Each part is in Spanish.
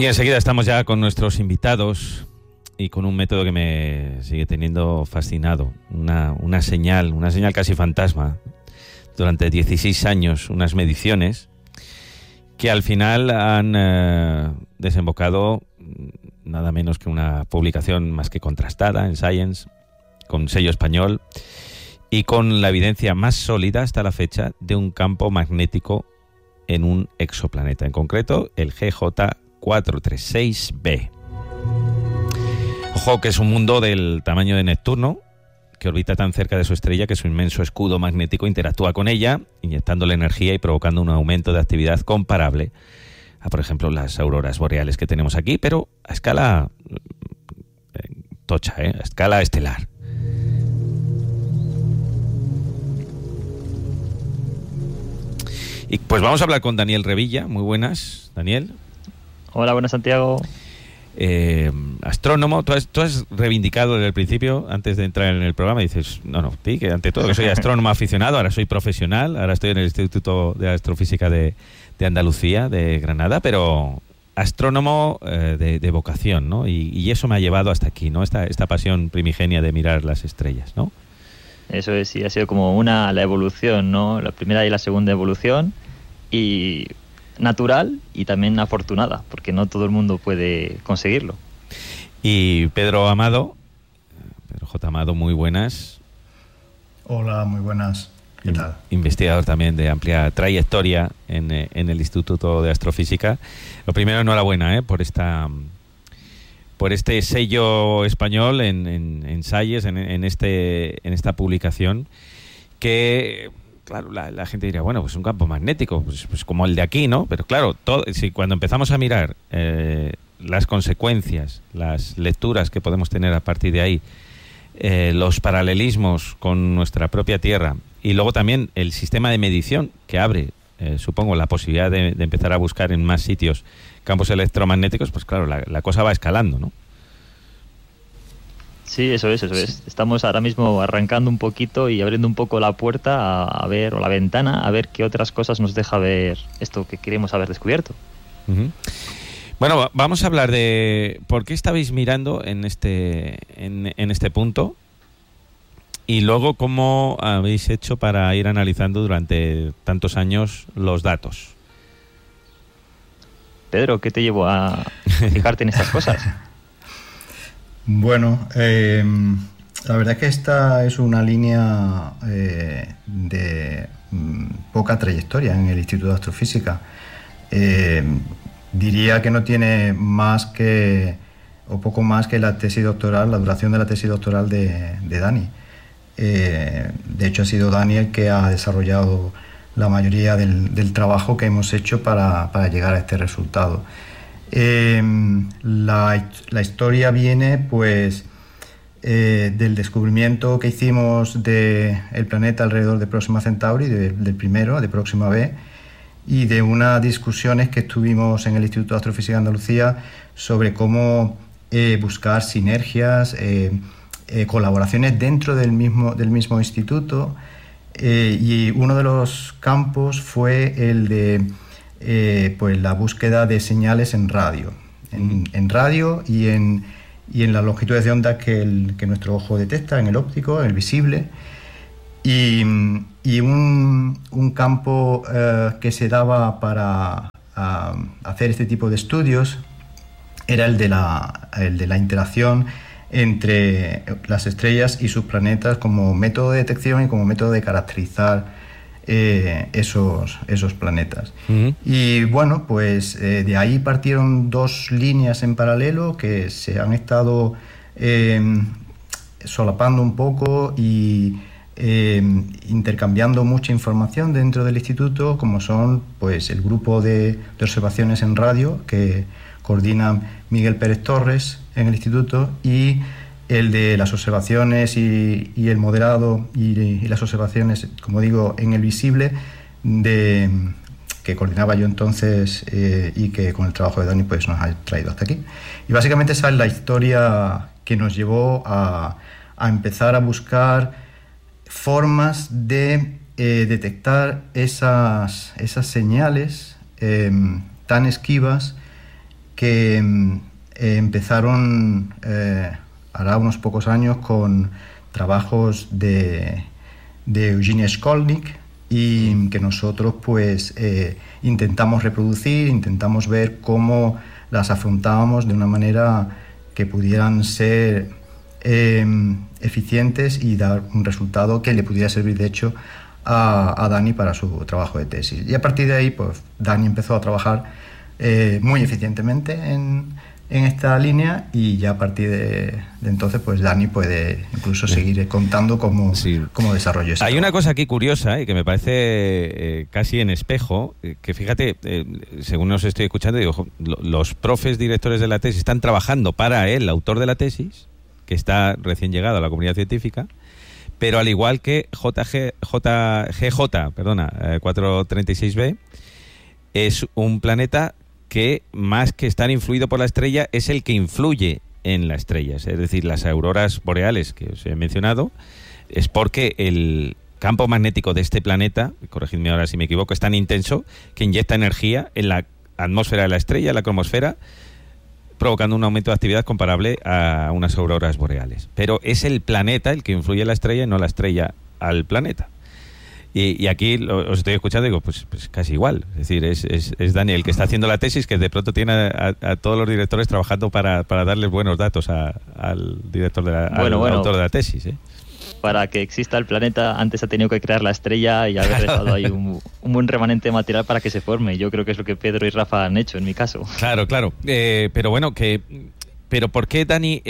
Y enseguida estamos ya con nuestros invitados y con un método que me sigue teniendo fascinado, una señal casi fantasma. Durante 16 años, unas mediciones que al final han desembocado nada menos que una publicación más que contrastada en Science, con sello español y con la evidencia más sólida hasta la fecha de un campo magnético en un exoplaneta, en concreto el GJ436b. Ojo que es un mundo del tamaño de Neptuno, que orbita tan cerca de su estrella que su inmenso escudo magnético interactúa con ella, inyectándole energía y provocando un aumento de actividad comparable a, por ejemplo, las auroras boreales que tenemos aquí, pero a escala tocha, a escala estelar. Y pues vamos a hablar con Daniel Revilla. Muy buenas, Daniel. Hola, buenas, Santiago. Astrónomo, tú has reivindicado desde el principio, antes de entrar en el programa, dices, no, que ante todo que soy astrónomo aficionado, ahora soy profesional, ahora estoy en el Instituto de Astrofísica de Andalucía, de Granada, pero astrónomo de vocación, ¿no? Y eso me ha llevado hasta aquí, ¿no? Esta pasión primigenia de mirar las estrellas, ¿no? Eso es, sí, ha sido como la evolución, ¿no? La primera y la segunda evolución, y natural y también afortunada, porque no todo el mundo puede conseguirlo. Y Pedro Amado, Pedro J. Amado, muy buenas. Hola, muy buenas. ¿Qué tal? Investigador también de amplia trayectoria en el Instituto de Astrofísica. Lo primero, enhorabuena por este sello español en Science, en esta publicación, que claro, la gente diría, bueno, pues un campo magnético, pues como el de aquí, ¿no? Pero claro, cuando empezamos a mirar las consecuencias, las lecturas que podemos tener a partir de ahí, los paralelismos con nuestra propia Tierra, y luego también el sistema de medición que abre, supongo, la posibilidad de empezar a buscar en más sitios campos electromagnéticos, pues claro, la cosa va escalando, ¿no? Sí, eso es. Estamos ahora mismo arrancando un poquito y abriendo un poco la puerta a ver, o la ventana, a ver qué otras cosas nos deja ver esto que queremos haber descubierto. Uh-huh. Bueno, vamos a hablar de por qué estabais mirando en este punto y luego cómo habéis hecho para ir analizando durante tantos años los datos. Pedro, ¿qué te llevó a fijarte en estas cosas? Bueno, la verdad es que esta es una línea de poca trayectoria en el Instituto de Astrofísica. Diría que no tiene más que, o poco más que la tesis doctoral, la duración de la tesis doctoral de Dani. De hecho, ha sido Dani el que ha desarrollado la mayoría del trabajo que hemos hecho para llegar a este resultado. La historia viene pues del descubrimiento que hicimos del planeta alrededor de Próxima Centauri, del primero, de Próxima b, y de unas discusiones que tuvimos en el Instituto de Astrofísica de Andalucía sobre cómo buscar sinergias, colaboraciones dentro del mismo instituto, y uno de los campos fue el de pues la búsqueda de señales en radio, en radio y en las longitudes de onda que nuestro ojo detecta, en el óptico, en el visible, y un campo que se daba para hacer este tipo de estudios era el de la interacción entre las estrellas y sus planetas como método de detección y como método de caracterizar esos planetas. Uh-huh. Y bueno, pues de ahí partieron dos líneas en paralelo que se han estado solapando un poco y intercambiando mucha información dentro del instituto, como son pues el grupo de observaciones en radio que coordina Miguel Pérez Torres en el instituto, y el de las observaciones y el modelado y las observaciones, como digo, en el visible, que coordinaba yo entonces, y que con el trabajo de Dani pues nos ha traído hasta aquí. Y básicamente esa es la historia que nos llevó a empezar a buscar formas de detectar esas señales tan esquivas que empezaron hará unos pocos años con trabajos de Eugenia Skolnick, y que nosotros pues intentamos reproducir, intentamos ver cómo las afrontábamos de una manera que pudieran ser eficientes y dar un resultado que le pudiera servir de hecho a Dani para su trabajo de tesis. Y a partir de ahí pues Dani empezó a trabajar muy eficientemente en esta línea, y ya a partir de entonces pues Dani puede incluso seguir contando cómo desarrolló eso. Hay una cosa aquí curiosa que me parece casi en espejo, que fíjate, según os estoy escuchando, digo, los profes directores de la tesis están trabajando para el autor de la tesis, que está recién llegado a la comunidad científica, pero al igual que GJ 436b, es un planeta que más que estar influido por la estrella es el que influye en la estrella. Es decir, las auroras boreales que os he mencionado es porque el campo magnético de este planeta, corregidme ahora si me equivoco, es tan intenso que inyecta energía en la atmósfera de la estrella, la cromosfera, provocando un aumento de actividad comparable a unas auroras boreales. Pero es el planeta el que influye en la estrella y no la estrella al planeta. Y aquí os estoy escuchando y digo, pues casi igual. Es decir, es Dani el que está haciendo la tesis, que de pronto tiene a todos los directores trabajando para darles buenos datos al director al autor de la tesis. Para que exista el planeta, antes ha tenido que crear la estrella y haber dejado ahí un buen remanente de material para que se forme. Yo creo que es lo que Pedro y Rafa han hecho en mi caso. Claro. Pero bueno, pero ¿por qué Daniel,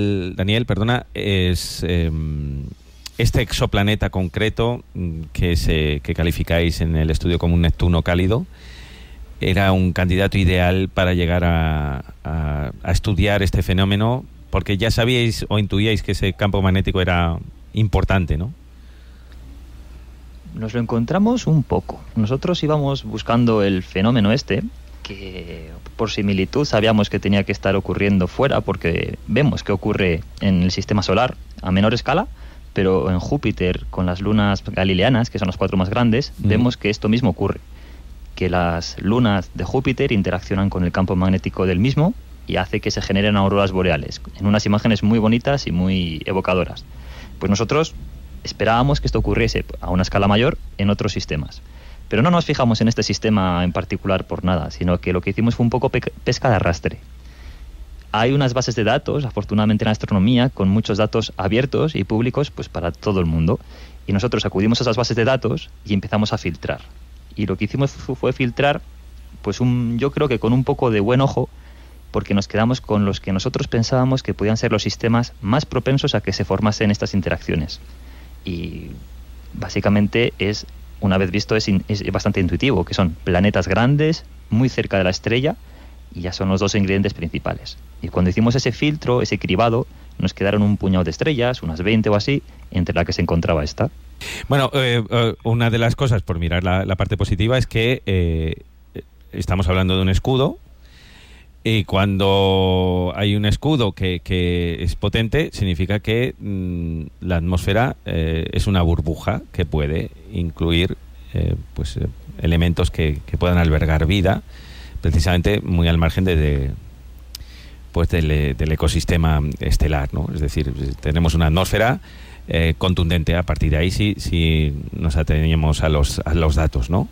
es este exoplaneta concreto que calificáis en el estudio como un Neptuno cálido era un candidato ideal para llegar a estudiar este fenómeno? Porque ya sabíais o intuíais que ese campo magnético era importante, ¿no? Nos lo encontramos un poco. Nosotros íbamos buscando el fenómeno que por similitud sabíamos que tenía que estar ocurriendo fuera, porque vemos que ocurre en el sistema solar a menor escala, pero en Júpiter, con las lunas galileanas, que son las 4 más grandes, vemos que esto mismo ocurre, que las lunas de Júpiter interaccionan con el campo magnético del mismo y hace que se generen auroras boreales, en unas imágenes muy bonitas y muy evocadoras. Pues nosotros esperábamos que esto ocurriese a una escala mayor en otros sistemas. Pero no nos fijamos en este sistema en particular por nada, sino que lo que hicimos fue un poco pesca de arrastre. Hay unas bases de datos, afortunadamente en la astronomía, con muchos datos abiertos y públicos pues para todo el mundo. Y nosotros acudimos a esas bases de datos y empezamos a filtrar. Y lo que hicimos fue filtrar, pues yo creo que con un poco de buen ojo, porque nos quedamos con los que nosotros pensábamos que podían ser los sistemas más propensos a que se formasen estas interacciones. Y básicamente una vez visto, es bastante intuitivo, que son planetas grandes, muy cerca de la estrella, y ya son los dos ingredientes principales. Y cuando hicimos ese filtro, ese cribado, nos quedaron un puñado de estrellas, unas 20 o así, entre las que se encontraba esta. Bueno, una de las cosas, por mirar la parte positiva, es que estamos hablando de un escudo, y cuando hay un escudo que es potente, significa que la atmósfera es una burbuja que puede incluir elementos que puedan albergar vida, precisamente muy al margen del ecosistema estelar, ¿no? Es decir, tenemos una atmósfera contundente. A partir de ahí sí nos atenemos a los datos, ¿no?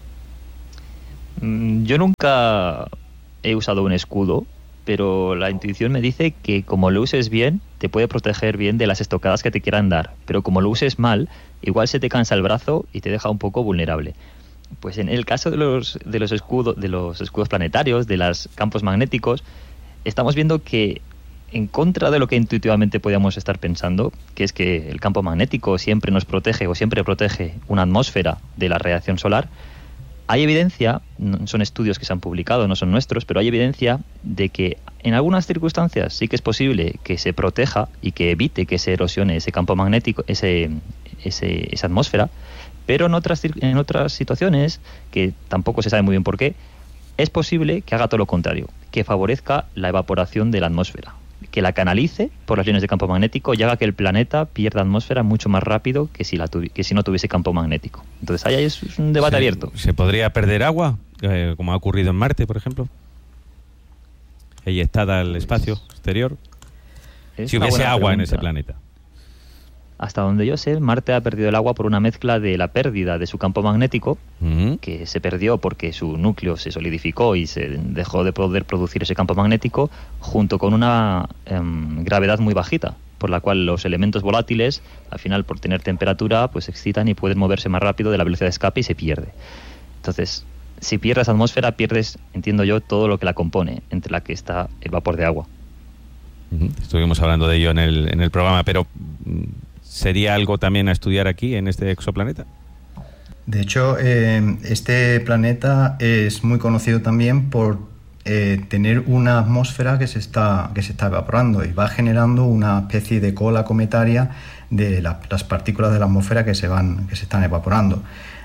Yo nunca he usado un escudo, pero la intuición me dice que como lo uses bien, te puede proteger bien de las estocadas que te quieran dar, pero como lo uses mal, igual se te cansa el brazo y te deja un poco vulnerable. Pues en el caso de los escudos planetarios, de los campos magnéticos, estamos viendo que, en contra de lo que intuitivamente podíamos estar pensando, que es que el campo magnético siempre nos protege o siempre protege una atmósfera de la radiación solar, hay evidencia, son estudios que se han publicado, no son nuestros, pero hay evidencia de que en algunas circunstancias sí que es posible que se proteja y que evite que se erosione ese campo magnético, esa atmósfera, pero en otras situaciones, que tampoco se sabe muy bien por qué, es posible que haga todo lo contrario, que favorezca la evaporación de la atmósfera, que la canalice por las líneas de campo magnético y haga que el planeta pierda atmósfera mucho más rápido que si no tuviese campo magnético. Entonces ahí es un debate abierto. ¿Se podría perder agua, como ha ocurrido en Marte, por ejemplo? eyectada al espacio exterior? Es Si una hubiese buena agua en pregunta. ese planeta. Hasta donde yo sé, Marte ha perdido el agua por una mezcla de la pérdida de su campo magnético, que se perdió porque su núcleo se solidificó y se dejó de poder producir ese campo magnético, junto con una gravedad muy bajita, por la cual los elementos volátiles, al final por tener temperatura, pues se excitan y pueden moverse más rápido de la velocidad de escape y se pierde. Entonces, si pierdes atmósfera, pierdes, entiendo yo, todo lo que la compone, entre la que está el vapor de agua. Estuvimos hablando de ello en el programa, pero ¿sería algo también a estudiar aquí, en este exoplaneta? De hecho, este planeta es muy conocido también por tener una atmósfera que se está evaporando y va generando una especie de cola cometaria de las partículas de la atmósfera que se están evaporando.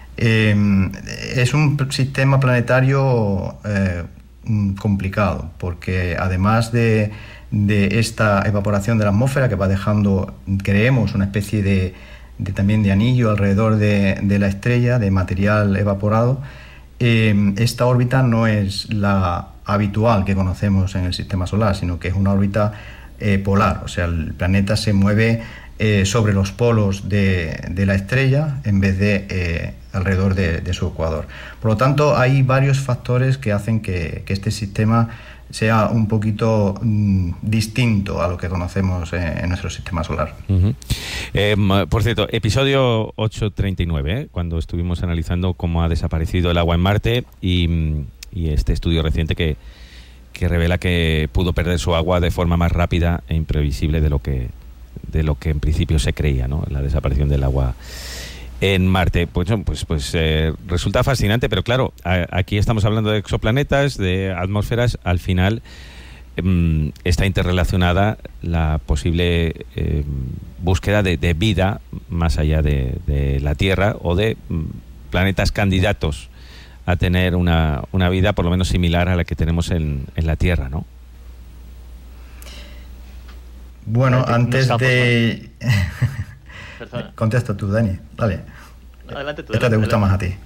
Es un sistema planetario complicado, porque además de esta evaporación de la atmósfera que va dejando, creemos, una especie de también de anillo alrededor de la estrella, de material evaporado, esta órbita no es la habitual que conocemos en el sistema solar, sino que es una órbita polar, o sea, el planeta se mueve sobre los polos de la estrella en vez de alrededor de su ecuador. Por lo tanto, hay varios factores que hacen que este sistema sea un poquito distinto a lo que conocemos en nuestro sistema solar. Por cierto, episodio 839, cuando estuvimos analizando cómo ha desaparecido el agua en Marte y este estudio reciente que revela que pudo perder su agua de forma más rápida e imprevisible de lo que en principio se creía, ¿no? La desaparición del agua en Marte. Pues resulta fascinante, pero claro, aquí estamos hablando de exoplanetas, de atmósferas. Al final está interrelacionada la posible búsqueda de vida más allá de la Tierra, o de planetas candidatos a tener una vida por lo menos similar a la que tenemos en la Tierra, ¿no? Bueno, antes de... Perdona. Contesta tú, Dani. Dale. Adelante tú. Esta te gusta más a ti.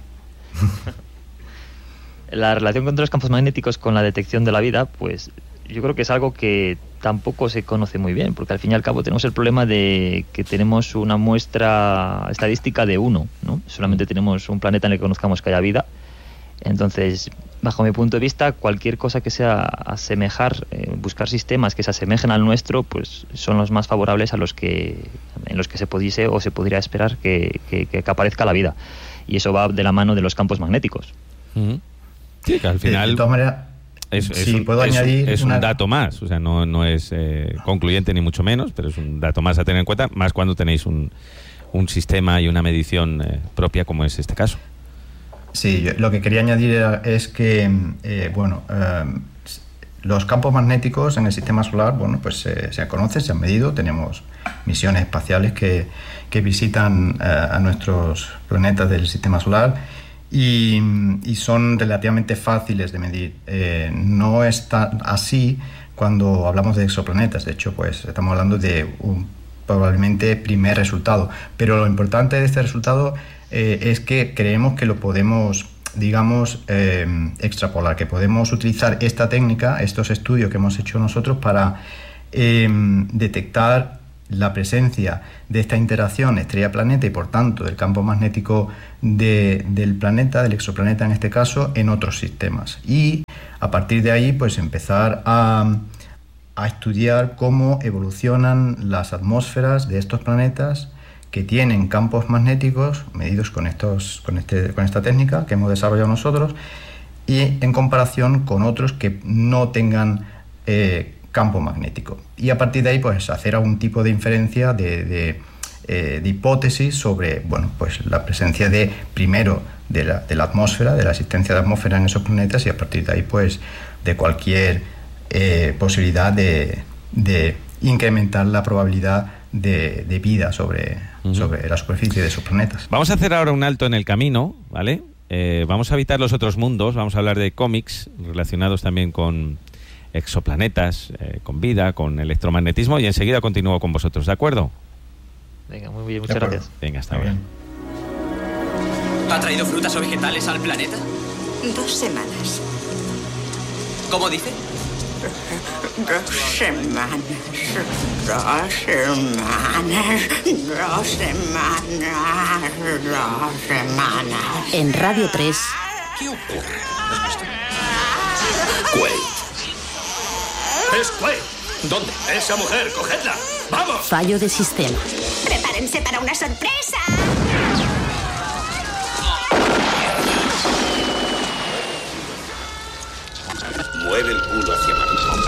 La relación con los campos magnéticos con la detección de la vida, pues yo creo que es algo que tampoco se conoce muy bien, porque al fin y al cabo tenemos el problema de que tenemos una muestra estadística de 1, ¿no? Solamente tenemos un planeta en el que conozcamos que haya vida. Entonces, bajo mi punto de vista, cualquier cosa que sea asemejar, buscar sistemas que se asemejen al nuestro, pues son los más favorables en los que se pudiese o se podría esperar que aparezca la vida. Y eso va de la mano de los campos magnéticos. Sí, que al final... De todas maneras, es un dato más, o sea, no es concluyente ni mucho menos, pero es un dato más a tener en cuenta, más cuando tenéis un sistema y una medición propia como es este caso. Sí, lo que quería añadir es que, los campos magnéticos en el sistema solar, pues se conocen, se han medido, tenemos misiones espaciales que visitan a nuestros planetas del sistema solar y son relativamente fáciles de medir. No es tan así cuando hablamos de exoplanetas, de hecho, pues estamos hablando de un probablemente primer resultado, pero lo importante de este resultado es que creemos que lo podemos, digamos, extrapolar, que podemos utilizar esta técnica, estos estudios que hemos hecho nosotros para detectar la presencia de esta interacción estrella-planeta y por tanto del campo magnético del planeta, del exoplaneta en este caso, en otros sistemas. Y a partir de ahí pues empezar a estudiar cómo evolucionan las atmósferas de estos planetas que tienen campos magnéticos medidos con esta técnica que hemos desarrollado nosotros, y en comparación con otros que no tengan campo magnético. Y a partir de ahí pues hacer algún tipo de inferencia de hipótesis sobre pues la presencia de la atmósfera, de la existencia de atmósfera en esos planetas, y a partir de ahí pues de cualquier posibilidad de incrementar la probabilidad de vida sobre la superficie de esos planetas. Vamos a hacer ahora un alto en el camino, ¿vale? Vamos a evitar los otros mundos, vamos a hablar de cómics relacionados también con exoplanetas, con vida, con electromagnetismo, y enseguida continúo con vosotros, ¿de acuerdo? Venga, muy bien, muchas gracias. Venga, hasta ahora. ¿Ha traído frutas o vegetales al planeta? 2 semanas. ¿Cómo dice? 2 semanas. En Radio 3. ¿Qué ocurre? Quaid. ¡Es Quaid! ¿Dónde? ¡Esa mujer! ¡Cogedla! ¡Vamos! Fallo de sistema. ¡Prepárense para una sorpresa! Mueve el culo hacia abajo.